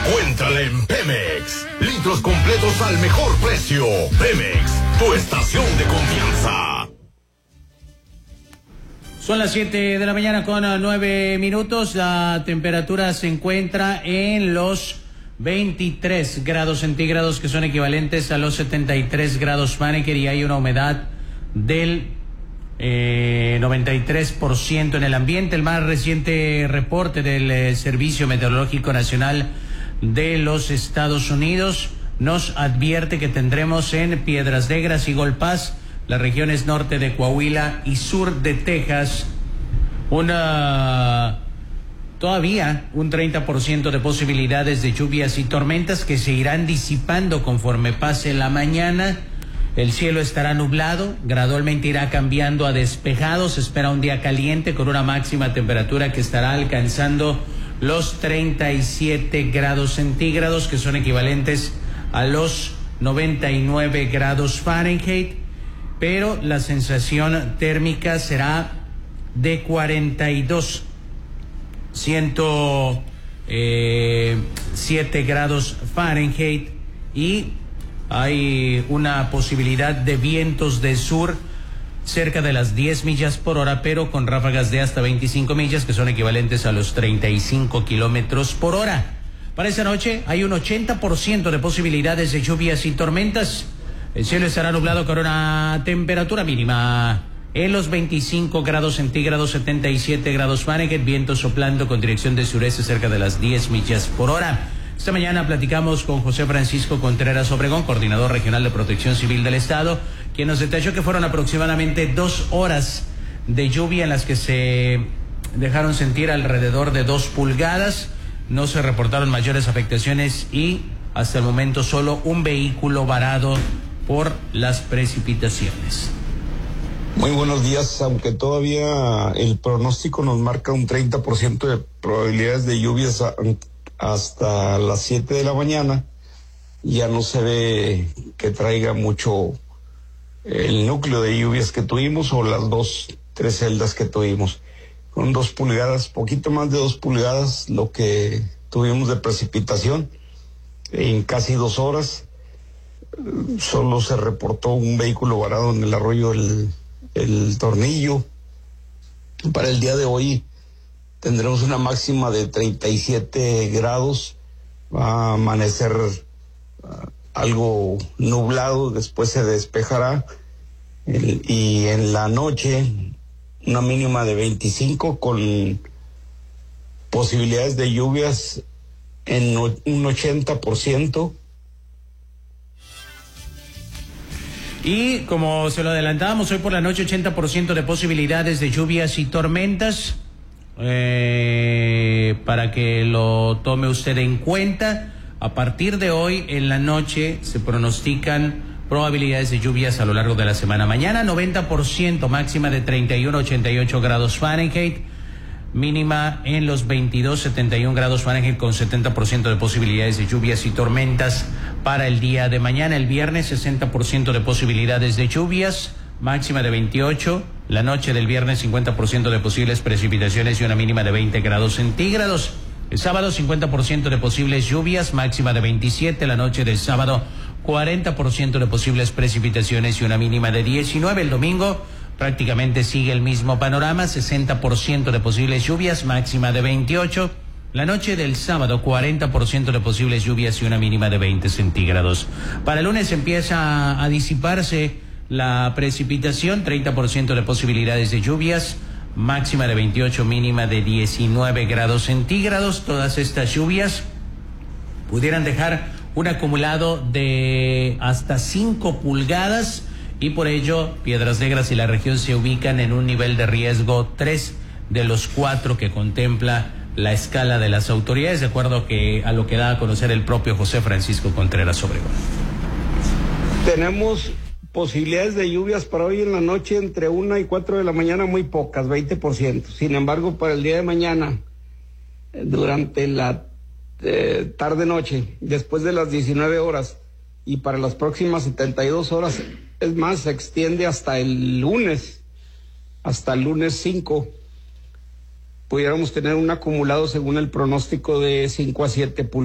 Encuéntrala en Pemex. Litros completos al mejor precio. Pemex, tu estación de confianza. Son las 7 de la mañana con 9 minutos. La temperatura se encuentra en los 23 grados centígrados, que son equivalentes a los 73 grados Fahrenheit, y hay una humedad del 93% en el ambiente. El más reciente reporte del Servicio Meteorológico Nacional de los Estados Unidos nos advierte que tendremos en Piedras Negras y Golpaz, las regiones norte de Coahuila y sur de Texas, todavía un 30% de posibilidades de lluvias y tormentas que se irán disipando conforme pase la mañana. El cielo estará nublado, gradualmente irá cambiando a despejado. Se espera un día caliente con una máxima temperatura que estará alcanzando los 37 grados centígrados, que son equivalentes a los 99 grados Fahrenheit, pero la sensación térmica será de 42, 107 grados Fahrenheit, y hay una posibilidad de vientos de sur cerca de las 10 millas por hora, pero con ráfagas de hasta 25 millas, que son equivalentes a los 35 kilómetros por hora. Para esta noche hay un 80% de posibilidades de lluvias y tormentas. El cielo estará nublado con una temperatura mínima en los 25 grados centígrados, 77 grados Fahrenheit, viento soplando con dirección de sureste cerca de las 10 millas por hora. Esta mañana platicamos con José Francisco Contreras Obregón, coordinador regional de Protección Civil del Estado, quien nos detalló que fueron aproximadamente 2 horas de lluvia en las que se dejaron sentir alrededor de 2 pulgadas. No se reportaron mayores afectaciones y hasta el momento solo un vehículo varado por las precipitaciones. Muy buenos días. Aunque todavía el pronóstico nos marca un 30% de probabilidades de lluvias hasta las 7 de la mañana, ya no se ve que traiga mucho el núcleo de lluvias que tuvimos, o las 3 celdas que tuvimos. Con 2 pulgadas, poquito más de 2 pulgadas, lo que tuvimos de precipitación en casi 2 horas. Solo se reportó un vehículo varado en el arroyo el Tornillo. Para el día de hoy tendremos una máxima de 37 grados. Va a amanecer algo nublado, después se despejará. Y en la noche una mínima de 25, con posibilidades de lluvias en un 80%. Y como se lo adelantábamos, hoy por la noche 80% de posibilidades de lluvias y tormentas, para que lo tome usted en cuenta. A partir de hoy en la noche se pronostican probabilidades de lluvias a lo largo de la semana. Mañana 90%, máxima de 31 a 88 grados Fahrenheit, mínima en los 22 71 grados Fahrenheit, con 70% de posibilidades de lluvias y tormentas para el día de mañana. El viernes 60% de posibilidades de lluvias, máxima de 28. La noche del viernes 50% de posibles precipitaciones y una mínima de 20 grados centígrados. El sábado 50% de posibles lluvias, máxima de 27. La noche del sábado 40% de posibles precipitaciones y una mínima de 19. El domingo prácticamente sigue el mismo panorama, 60% de posibles lluvias, máxima de 28. La noche del sábado 40% de posibles lluvias y una mínima de 20 centígrados. Para el lunes empieza a disiparse la precipitación, 30% de posibilidades de lluvias, máxima de 28, mínima de 19 grados centígrados. Todas estas lluvias pudieran dejar un acumulado de hasta 5 pulgadas, y por ello Piedras Negras y la región se ubican en un nivel de riesgo 3 de los 4 que contempla la escala de las autoridades, de acuerdo a lo que da a conocer el propio José Francisco Contreras Obregón. Tenemos posibilidades de lluvias para hoy en la noche entre 1 y 4 de la mañana, muy pocas, 20%. Sin embargo, para el día de mañana, durante la tarde-noche, después de las 19 horas, y para las próximas 72 horas, es más, se extiende hasta el lunes 5, pudiéramos tener un acumulado, según el pronóstico, de 5 a 7 pulgadas.